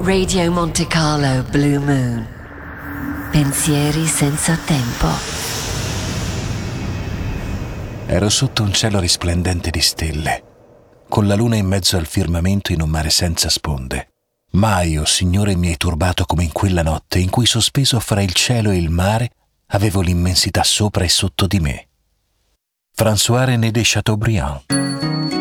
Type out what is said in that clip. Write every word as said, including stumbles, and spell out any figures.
Radio Monte Carlo Blue Moon. Pensieri senza tempo. Ero sotto un cielo risplendente di stelle, con la luna in mezzo al firmamento in un mare senza sponde. Mai, o oh Signore, mi hai turbato come in quella notte in cui, sospeso fra il cielo e il mare, avevo l'immensità sopra e sotto di me. François René de Chateaubriand.